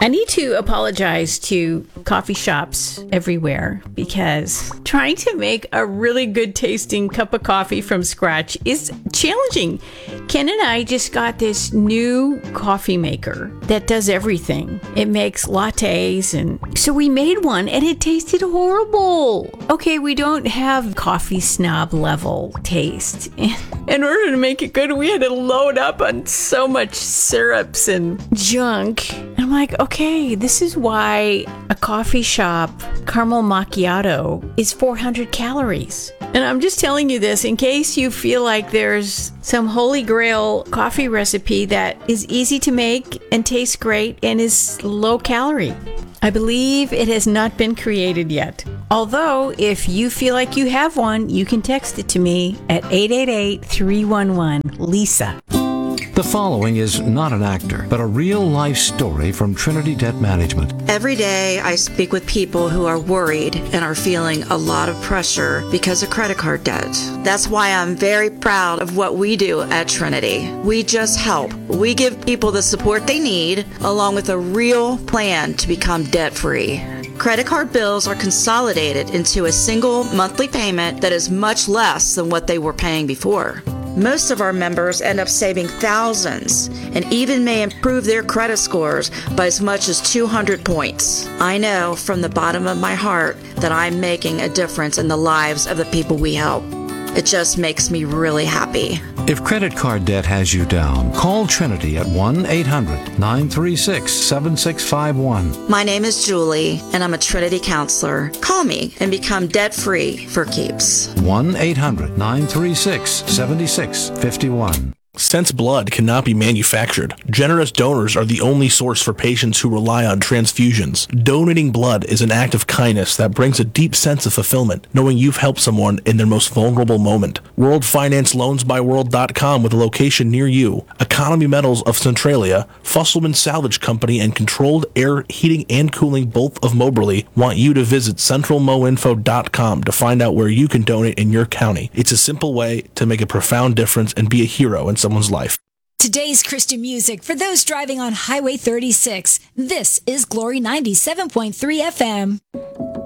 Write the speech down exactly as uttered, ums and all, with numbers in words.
I need to apologize to coffee shops everywhere because trying to make a really good tasting cup of coffee from scratch is challenging. Ken and I just got this new coffee maker that does everything. It makes lattes, and so we made one and it tasted horrible. Okay, we don't have coffee snob level taste. In order to make it good, we had to load up on so much syrups and junk. And I'm like, okay, this is why a coffee shop caramel macchiato is four hundred calories. And I'm just telling you this in case you feel like there's some holy grail coffee recipe that is easy to make and tastes great and is low calorie. I believe it has not been created yet. Although, if you feel like you have one, you can text it to me at eight eight eight, three one one, Lisa. The following is not an actor, but a real-life story from Trinity Debt Management. Every day I speak with people who are worried and are feeling a lot of pressure because of credit card debt. That's why I'm very proud of what we do at Trinity. We just help. We give people the support they need, along with a real plan to become debt-free. Credit card bills are consolidated into a single monthly payment that is much less than what they were paying before. Most of our members end up saving thousands and even may improve their credit scores by as much as two hundred points. I know from the bottom of my heart that I'm making a difference in the lives of the people we help. It just makes me really happy. If credit card debt has you down, call Trinity at one eight hundred, nine three six, seven six five one. My name is Julie, and I'm a Trinity counselor. Call me and become debt-free for keeps. one eight hundred, nine three six, seven six five one. Since blood cannot be manufactured, generous donors are the only source for patients who rely on transfusions. Donating blood is an act of kindness that brings a deep sense of fulfillment, knowing you've helped someone in their most vulnerable moment. World Finance Loans by World dot com with a location near you. Economy Metals of Centralia, Fusselman Salvage Company, and Controlled Air Heating and Cooling both of Moberly want you to visit central mo info dot com to find out where you can donate in your county. It's a simple way to make a profound difference and be a hero in someone's life. Today's Christian music for those driving on Highway thirty-six. This is Glory ninety-seven point three F M.